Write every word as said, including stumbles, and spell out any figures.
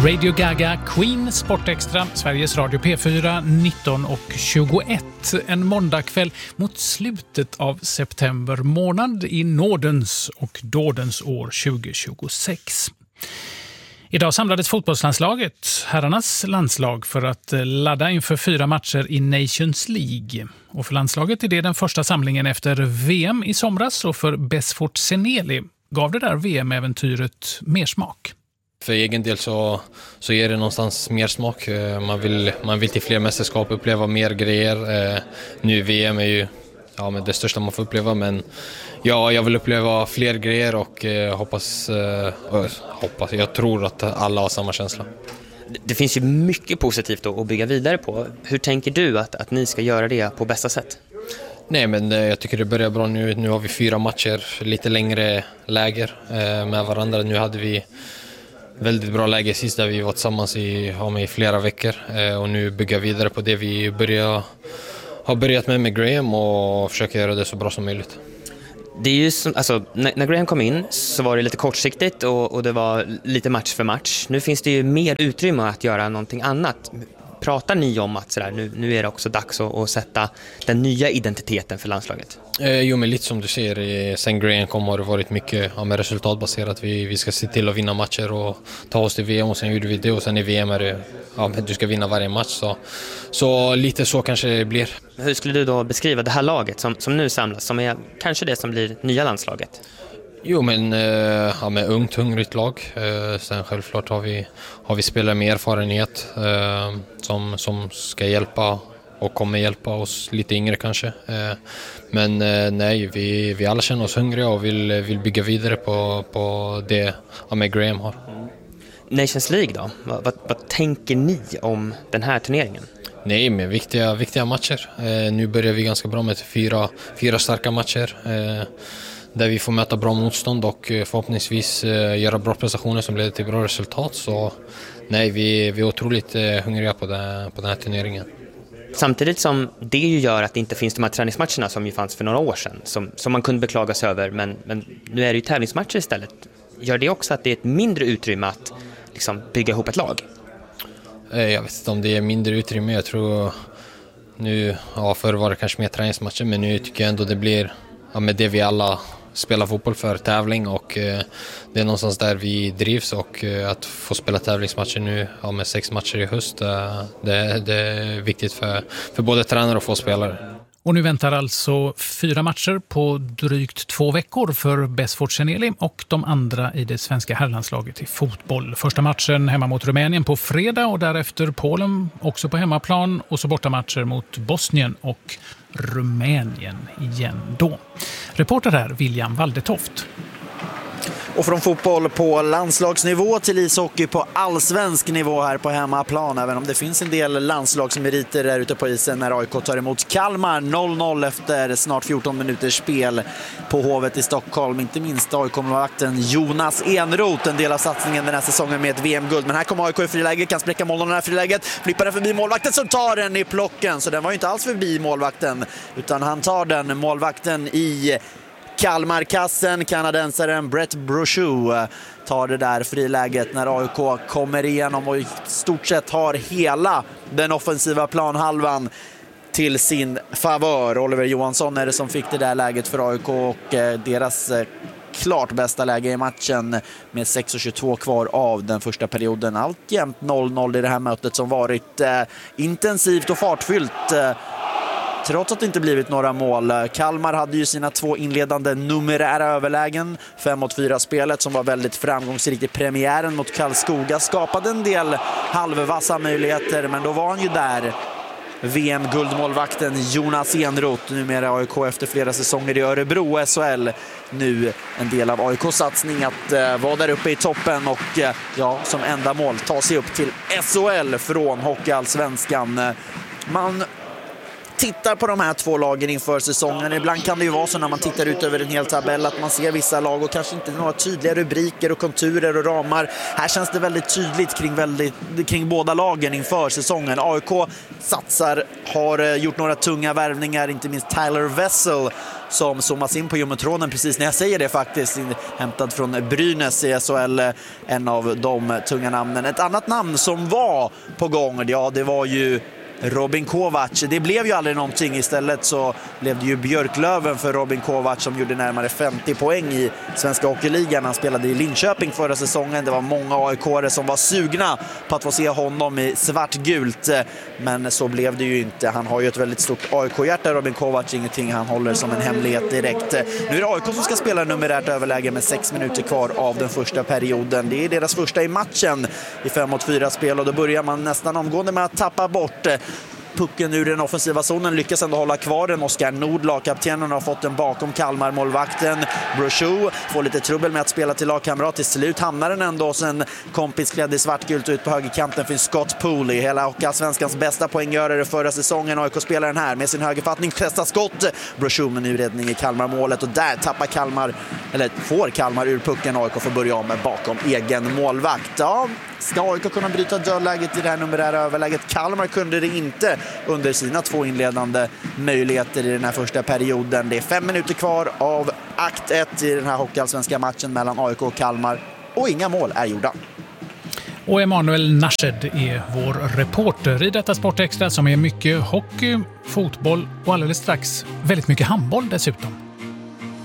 Radio Gaga, Queen, Sportextra, Sveriges Radio P fyra, nitton och tjugoett. En måndagkväll mot slutet av september månad i nådens och dådens år tjugo tjugosex. Idag samlades fotbollslandslaget, herrarnas landslag, för att ladda inför fyra matcher i Nations League. Och för landslaget är det den första samlingen efter V M i somras, och för Besfort Seneli gav det där V M-äventyret mer smak. För egen del så, så är det någonstans mer smak. Man vill, man vill till fler mästerskap, uppleva mer grejer. Nu V M är ju ja, men det största man får uppleva, men ja, jag vill uppleva fler grejer och eh, hoppas, eh, hoppas, jag tror att alla har samma känsla. Det finns ju mycket positivt att bygga vidare på. Hur tänker du att, att ni ska göra det på bästa sätt? Nej, men eh, jag tycker det börjar bra nu. Nu har vi fyra matcher, lite längre läger eh, med varandra. Nu hade vi väldigt bra läge sist där vi var tillsammans i, ja, med i flera veckor eh, och nu bygga vidare på det vi börjar, har börjat med med Graham och försöka göra det så bra som möjligt. Det är ju som, alltså, när, när Graham kom in så var det lite kortsiktigt och, och det var lite match för match. Nu finns det ju mer utrymme att göra någonting annat. Pratar ni om att sådär, nu, nu är det också dags att, att sätta den nya identiteten för landslaget? Eh, jo, men lite som du ser, sen Graham kom har det varit mycket ja, med resultatbaserat. Vi, vi ska se till att vinna matcher och ta oss till V M, och sen gjorde vi det, och sen i V M är det, ja, du ska vinna varje match. Så, så lite så kanske det blir. Hur skulle du då beskriva det här laget som, som nu samlas, som är kanske det som blir nya landslaget? Jo, men eh, ja, med ungt, hungrigt lag. Eh, sen självklart har vi, har vi spelare med erfarenhet eh, som, som ska hjälpa och kommer hjälpa oss lite yngre kanske. Eh, men eh, nej, vi, vi alla känner oss hungriga och vill, vill bygga vidare på, på det ja, med Graham har. Nations League då? Vad, vad, vad tänker ni om den här turneringen? Nej, men viktiga, viktiga matcher. Eh, nu börjar vi ganska bra med fyra, fyra starka matcher. Eh, där vi får möta bra motstånd och förhoppningsvis eh, göra bra prestationer som leder till bra resultat. Så nej, vi, vi är otroligt eh, hungriga på, det, på den här turneringen. Samtidigt som det ju gör att det inte finns de här träningsmatcherna som ju fanns för några år sedan, som, som man kunde beklaga sig över, men, men nu är det ju tävlingsmatcher istället. Gör det också att det är ett mindre utrymme att liksom, bygga ihop ett lag? Eh, jag vet inte om det är mindre utrymme. Jag tror nu, ja, förr var det kanske mer träningsmatcher, men nu tycker jag ändå det blir ja, med det vi alla spela fotboll för tävling, och eh, det är någonstans där vi drivs, och eh, att få spela tävlingsmatcher nu ja, med sex matcher i höst eh, det, det är viktigt för, för både tränare och få spelare. Och nu väntar alltså fyra matcher på drygt två veckor för Besfort Seneli och de andra i det svenska herrlandslaget i fotboll. Första matchen hemma mot Rumänien på fredag, och därefter Polen också på hemmaplan, och så bortamatcher mot Bosnien och Rumänien igen då. Reporter här William Waldetoft. Och från fotboll på landslagsnivå till ishockey på allsvensk nivå här på hemmaplan. Även om det finns en del landslagsmeriter där ute på isen när A I K tar emot Kalmar noll noll efter snart fjorton minuters spel på Hovet i Stockholm. Inte minst A I K-målvakten Jonas Enroth, en del av satsningen den här säsongen med ett V M-guld. Men här kommer A I K i friläge, kan spräcka målen i det här friläget. Flippar den förbi målvakten som tar den i plocken. Så den var ju inte alls förbi målvakten, utan han tar den, målvakten i Kalmarkassen. Kanadensaren Brett Brochu tar det där friläget när A I K kommer igenom och i stort sett har hela den offensiva planhalvan till sin favör. Oliver Johansson är det som fick det där läget för A I K, och deras klart bästa läge i matchen med sex tjugotvå kvar av den första perioden. Alltjämt noll noll i det här mötet som varit eh, intensivt och fartfyllt eh, trots att det inte blivit några mål. Kalmar hade ju sina två inledande numerära överlägen. fem mot fyra spelet som var väldigt framgångsrikt i premiären mot Karlskoga. Skapade en del halvvassa möjligheter, men då var han ju där. V M-guldmålvakten Jonas Enroth, numera A I K efter flera säsonger i Örebro S H L. Nu en del av A I K:s satsning att uh, vara där uppe i toppen och uh, ja, som enda mål ta sig upp till S H L från Hockeyallsvenskan. Man tittar på de här två lagen inför säsongen. Ibland kan det ju vara så när man tittar ut över en hel tabell att man ser vissa lag och kanske inte några tydliga rubriker och konturer och ramar. Här känns det väldigt tydligt kring, väldigt, kring båda lagen inför säsongen. A I K satsar, har gjort några tunga värvningar, inte minst Tyler Wessel som zoomas in på jumbotronen precis när jag säger det faktiskt, hämtad från Brynäs i S H L, en av de tunga namnen. Ett annat namn som var på gång, ja det var ju Robin Kovac. Det blev ju aldrig någonting, istället så blev det ju Björklöven för Robin Kovac som gjorde närmare femtio poäng i Svenska Hockeyligan. Han spelade i Linköping förra säsongen. Det var många A I K-are som var sugna på att få se honom i svartgult, men så blev det ju inte. Han har ju ett väldigt stort A I K-hjärta, Robin Kovac, ingenting han håller som en hemlighet direkt. Nu är det A I K som ska spela numerärt överläge med sex minuter kvar av den första perioden. Det är deras första i matchen i fem mot fyra spel och då börjar man nästan omgående med att tappa bort pucken ur den offensiva zonen, lyckas ändå hålla kvar den. Oskar Nord, lagkaptenen, har fått den bakom Kalmar-målvakten. Brochu får lite trubbel med att spela till lagkamrat. Till slut hamnar den ändå hos en kompis klädd i svartgult, ut på högerkanten finns Scott Pooley. Hela Hockeyallsvenskans bästa poänggörare förra säsongen. A I K-spelaren här med sin högerfattning testar skott. Brochu med nu räddning i Kalmar-målet och där tappar Kalmar, eller får Kalmar ur pucken. A I K får börja om med bakom egen målvakt. Ja, ska A I K kunna bryta dödläget i det här numerära överläget? Kalmar kunde det inte under sina två inledande möjligheter i den här första perioden. Det är fem minuter kvar av akt ett i den här hockeyallsvenska matchen mellan A I K och Kalmar och inga mål är gjorda. Och Emanuel Narshed är vår reporter i detta Sportextra som är mycket hockey, fotboll och alldeles strax väldigt mycket handboll dessutom.